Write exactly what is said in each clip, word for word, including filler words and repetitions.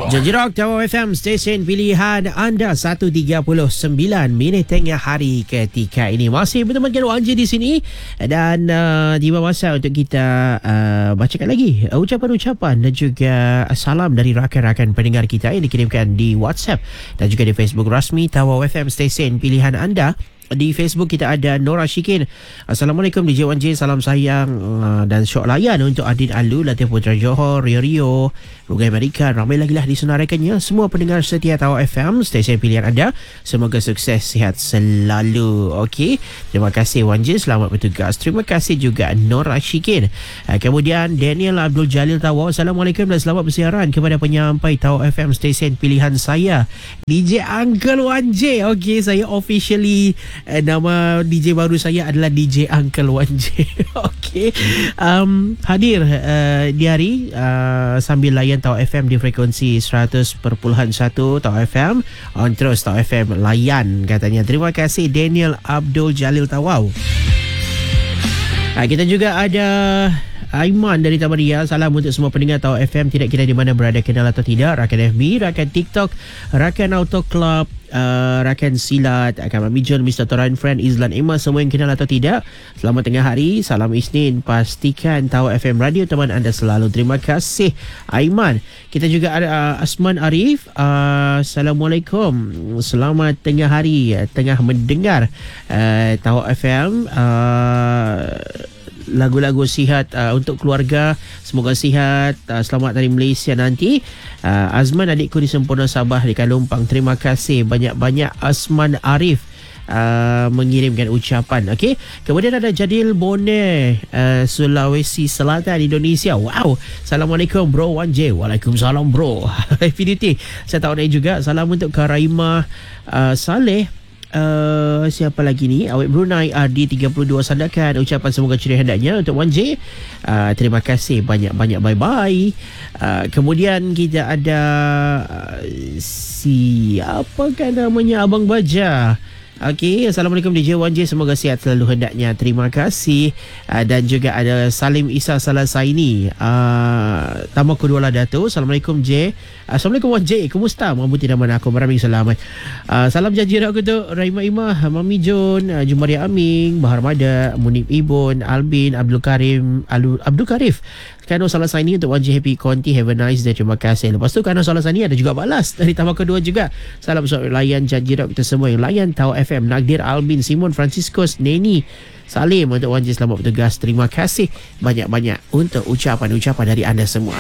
Janji Rock Tawau F M, stesen pilihan anda. Satu tiga puluh sembilan minit tengah hari ketika ini. Masih bertemankan Wan J di sini. Dan uh, tiba masa untuk kita uh, bacakan lagi uh, ucapan-ucapan dan juga salam dari rakan-rakan pendengar kita yang dikirimkan di WhatsApp dan juga di Facebook rasmi Tawau F M, stesen pilihan anda. Di Facebook kita ada Nora Syikin. Assalamualaikum D J Wan J, salam sayang uh, dan syok layan untuk Adin Alu, Latif Putra Johor, Rio Rio, Rugai Amerika. Ramai lagi lah disenaraikannya. Semua pendengar setia Tawau F M, stesen pilihan anda. Semoga sukses, sihat selalu. Okey, terima kasih Wan J, selamat bertugas. Terima kasih juga Nora Syikin. uh, Kemudian Daniel Abdul Jalil Tawau. Assalamualaikum dan selamat bersiaran kepada penyampai Tawau F M, stesen pilihan saya, D J Uncle Wan J. Okey, saya officially Uh, nama D J baru saya adalah D J Uncle Wan J. Okey, um, hadir uh, di hari uh, sambil layan Tawau F M di frekuensi seratus perpuluhan satu Tawau F M. On terus Tawau F M layan katanya. Terima kasih Daniel Abdul Jalil Tawau. uh, Kita juga ada Aiman dari Tamaria. Salam untuk semua pendengar Tawau F M, tidak kira di mana berada, kenal atau tidak, rakan F B, rakan TikTok, rakan Auto Club, uh, rakan Silat, Akam Mami John, Mister Toran Friend, Izlan Emma, semua yang kenal atau tidak, selamat tengah hari, salam Isnin. Pastikan Tawau F M radio teman anda selalu. Terima kasih Aiman. Kita juga ada uh, Asman Arif. uh, Assalamualaikum, selamat tengah hari, tengah mendengar uh, Tawau F M. uh, Lagu-lagu sihat uh, untuk keluarga. Semoga sihat. uh, Selamat Hari Malaysia nanti. uh, Azman adikku di Sempurna Sabah di Kalumpang. Terima kasih banyak-banyak Asman Arif uh, mengirimkan ucapan. Okey. Kemudian ada Jadil Bone, uh, Sulawesi Selatan, Indonesia. Wow. Assalamualaikum bro Wan J. Waalaikumsalam bro. Happy duty. Saya tahu naik juga. Salam untuk Karaimah uh, Saleh. Uh, siapa lagi ni? Awet Brunei R D tiga puluh dua Sandakan. Ucapan semoga ceria hendaknya untuk Wan J. uh, Terima kasih banyak-banyak. Bye-bye. uh, Kemudian kita ada uh, siapakah namanya, Abang Baja. Okey, Assalamualaikum D J Wan J, semoga sihat selalu hendaknya. Terima kasih. uh, Dan juga ada Salim Isa Salasaini, uh, Tamak Kedua Dato'. Assalamualaikum J. Assalamualaikum Wan J, kumusta? Mampu tidak mana aku meraming selamat. uh, Salam janji rak untuk Rahimah Imah, Mami John, uh, Jumaria Aming, Bahar Mada, Munib Ibon, Albin, Abdul Karim, Alu, Abdul Karif, Kano Salasani untuk Wan J Happy Conti. Have a nice day. Terima kasih. Lepas tu Kano Salasani ada juga balas dari Tamak Kedua juga. Salam untuk layan janji rak kita semua yang layan Tawau F M. Nagdir, Albin, Simon, Franciscus, Neni, Salim untuk Wan J, selamat bertugas. Terima kasih banyak-banyak untuk ucapan-ucapan dari anda semua.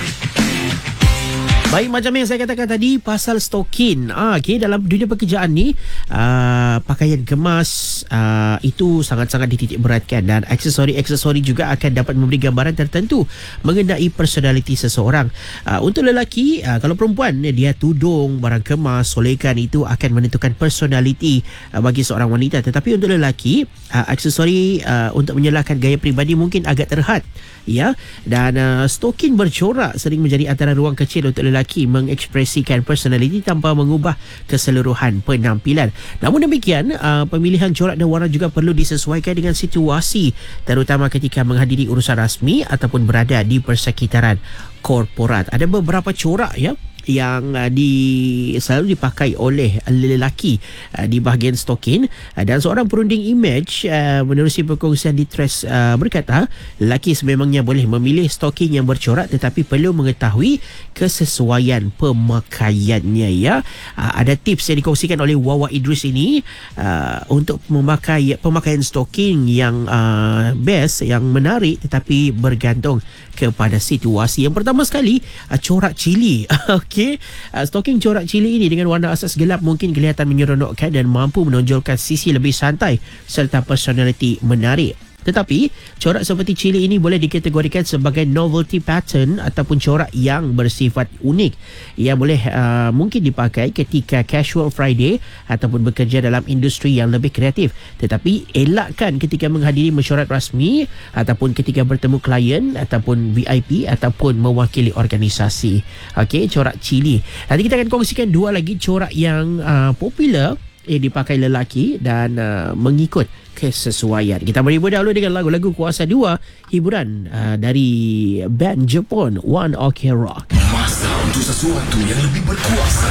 Baik, macam yang saya katakan tadi pasal stokin. Ah, okay, dalam dunia pekerjaan ni, uh, pakaian kemas uh, itu sangat-sangat dititik beratkan, dan aksesori-aksesori juga akan dapat memberi gambaran tertentu mengenai personaliti seseorang. Uh, untuk lelaki, uh, kalau perempuan dia tudung, barang kemas, solekan, itu akan menentukan personaliti uh, bagi seorang wanita. Tetapi untuk lelaki, uh, aksesori uh, untuk menyalahkan gaya peribadi mungkin agak terhad, ya. Dan uh, stokin bercorak sering menjadi antara ruang kecil untuk lelaki mengekspresikan personaliti tanpa mengubah keseluruhan penampilan. Namun demikian, uh, pemilihan corak dan warna juga perlu disesuaikan dengan situasi, terutama ketika menghadiri urusan rasmi ataupun berada di persekitaran korporat. Ada beberapa corak, ya, yang uh, di selalu dipakai oleh lelaki uh, di bahagian stokin. uh, dan seorang perunding image uh, menerusi perkongsian di Threads uh, berkata, lelaki sememangnya boleh memilih stokin yang bercorak tetapi perlu mengetahui kesesuaian pemakaiannya, ya. uh, ada tips yang dikongsikan oleh Wawa Idris ini uh, untuk memakai pemakaian stokin yang uh, best, yang menarik, tetapi bergantung kepada situasi. Yang pertama sekali, uh, corak cili. Okey, uh, stoking corak cili ini dengan warna asas gelap mungkin kelihatan menyeronokkan dan mampu menonjolkan sisi lebih santai serta personaliti menarik. Tetapi corak seperti cili ini boleh dikategorikan sebagai novelty pattern ataupun corak yang bersifat unik, yang boleh uh, mungkin dipakai ketika casual Friday ataupun bekerja dalam industri yang lebih kreatif. Tetapi elakkan ketika menghadiri mesyuarat rasmi ataupun ketika bertemu klien ataupun V I P ataupun mewakili organisasi. Okey, corak cili. Nanti kita akan kongsikan dua lagi corak yang uh, popular yang dipakai lelaki dan uh, mengikut kesesuaian. Kita beri dahulu dengan lagu-lagu kuasa dua, hiburan uh, dari band Jepun One Ok Rock. Masa untuk sesuatu yang lebih berkuasa.